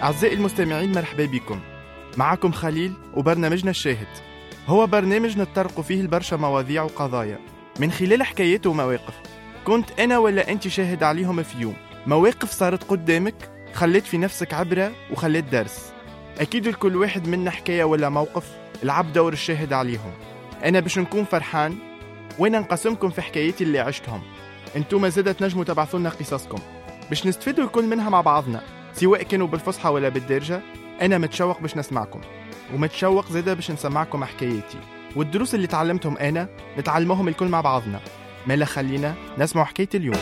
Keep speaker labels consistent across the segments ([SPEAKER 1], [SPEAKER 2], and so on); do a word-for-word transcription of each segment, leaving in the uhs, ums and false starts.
[SPEAKER 1] أعزائي المستمعين، مرحبا بكم. معكم خليل وبرنامجنا الشاهد. هو برنامج نتطرق فيه البرشا مواضيع وقضايا من خلال حكايات ومواقف كنت أنا ولا أنت شاهد عليهم في يوم. مواقف صارت قدامك خلت في نفسك عبرة وخلت درس. أكيد لكل واحد منا حكاية ولا موقف العب دور الشاهد عليهم. أنا باش نكون فرحان وأنا نقسمكم في حكاياتي اللي عشتهم. أنتم زادة تنجموا تبعثوا قصصكم باش نستفيدوا الكل منها مع بعضنا، سواء كانوا بالفصحى ولا بالدارجة. أنا متشوق باش نسمعكم، ومتشوق زادة باش نسمعكم حكاياتي والدروس اللي تعلمتهم أنا نتعلمهم الكل مع بعضنا. مالا خلينا نسمع حكاية اليوم.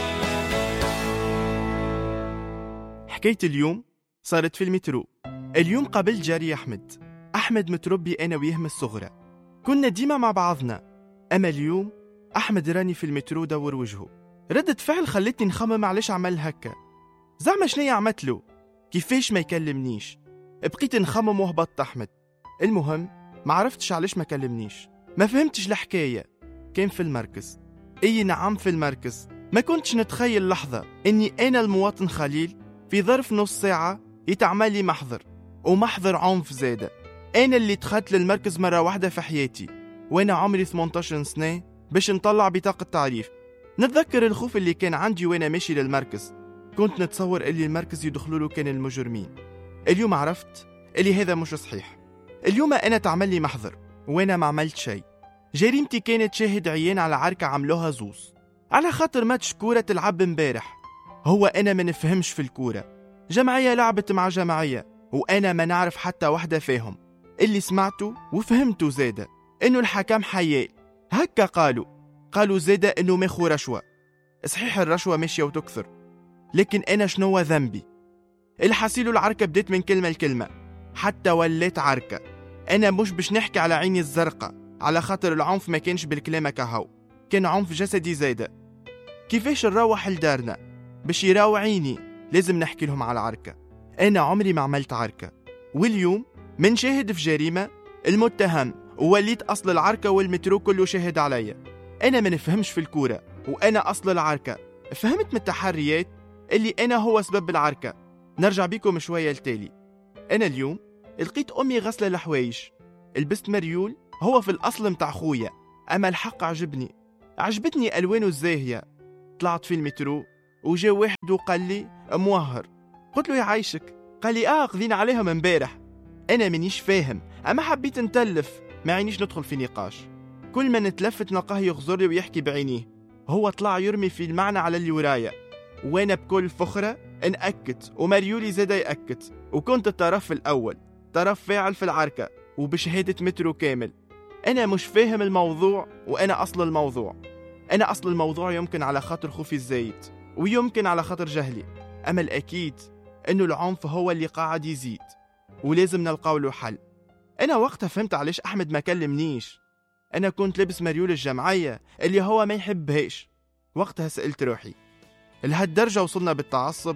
[SPEAKER 1] حكاية اليوم صارت في المترو. اليوم قابل جاري أحمد. أحمد متربي أنا وياه من الصغرى، كنا ديما مع بعضنا. أما اليوم أحمد راني في المترو دور وجهه. ردة فعل خلتني نخمم علاش عمل هكا. زعما شنيا عملت له؟ كيفاش ما يكلمنيش؟ بقيت نخمم وهبطت أحمد. المهم ما عرفتش علاش ما كلمنيش، ما فهمتش الحكاية. كان في المركز. اي نعم في المركز. ما كنتش نتخيل لحظة اني انا المواطن خليل في ظرف نص ساعة يتعمل لي محضر، ومحضر عنف زادة. انا اللي دخلت للمركز مرة واحدة في حياتي وانا عمري ثمانية عشر سنة باش نطلع بطاقة تعريف. نتذكر الخوف اللي كان عندي وانا ماشي للمركز. كنت نتصور اللي المركز يدخلوا كان المجرمين. اليوم عرفت اللي هذا مش صحيح. اليوم انا تعمل لي محضر وانا ما عملت شيء. جريمتي كانت شاهد عيان على عركة عملوها زوز على خاطر ماتش كورة تلعب امبارح. هو انا ما نفهمش في الكورة، جمعية لعبت مع جمعية وانا ما نعرف حتى واحدة فيهم. اللي سمعته وفهمته زادة انه الحكام حيال هكا قالوا قالوا زادة انه ماخو رشوة. صحيح الرشوة ماشية وتكثر، لكن انا شنو ذنبي؟ الحسيل العركة بديت من كلمة لكلمة حتى وليت عركة. أنا مش باش نحكي على عيني الزرقاء على خاطر العنف ما كانش بالكلمة كهو، كان عنف جسدي زايدة. كيفاش نروح لدارنا باش يراو عيني لازم نحكي لهم على العركة. أنا عمري ما عملت عركة، واليوم من شاهد في جريمة المتهم ووليت أصل العركة والمترو كله شاهد عليا. أنا ما نفهمش في الكورة وأنا أصل العركة. فهمت من التحريات اللي أنا هو سبب العركة. نرجع بيكم شوية التالي. أنا اليوم لقيت أمي غسلة الحوايج، لبست مريول هو في الأصل متاع خويا، أما الحق عجبني عجبتني ألوانه الزاهية. طلعت في المترو وجا واحد وقال لي موهر. قلت له يعيشك. قال لي آه قضينا عليهم امبارح. أنا منيش فاهم، أما حبيت نتلف ما عينيش ندخل في نقاش. كل ما نتلفت نلقاه يغزر لي ويحكي بعينيه. هو طلع يرمي في المعنى على اللي ورايا، وانا بكل فخرة نأكد ومريولي زاد يأكد، وكنت الطرف الأول، طرف فاعل في العركة وبشهادة مترو كامل. أنا مش فاهم الموضوع وأنا أصل الموضوع. أنا أصل الموضوع يمكن على خاطر خوفي الزايد ويمكن على خاطر جهلي، أما الأكيد أنه العنف هو اللي قاعد يزيد ولازم نلقاو له حل. أنا وقتها فهمت علاش أحمد ما كلمنيش. أنا كنت لبس مريول الجمعية اللي هو ما يحبهاش. وقتها سألت روحي، لهالدرجة وصلنا بالتعصب؟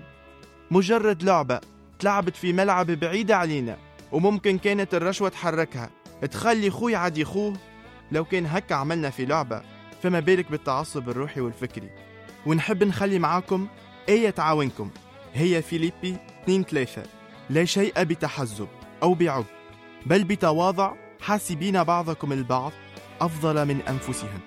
[SPEAKER 1] مجرد لعبة تلعبت في ملعب بعيدة علينا وممكن كانت الرشوة تحركها تخلي خوي عادي خوه. لو كان هكا عملنا في لعبة فما بالك بالتعصب الروحي والفكري. ونحب نخلي معاكم آية تعاونكم، هي فيليبي اثنين ثلاثة. لا شيء بتحزب أو بعجب، بل بتواضع حاسبين بعضكم البعض أفضل من أنفسهم.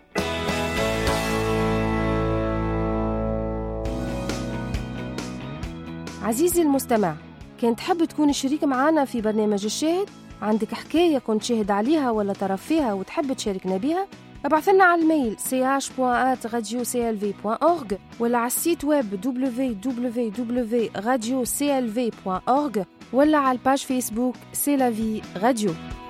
[SPEAKER 2] عزيزي المستمع، كنت تحب تكون شريك معنا في برنامج الشاهد؟ عندك حكاية كنت شاهد عليها ولا طرف فيها وتحب تشاركنا بها؟ ابعث لنا على الميل سي اش بوان ات راديو سي ال في بوان اورغ ولا على السيت ويب دبليو دبليو دبليو بوان راديو سي ال في بوان اورغ ولا على الباج فيسبوك سي لا في راديو.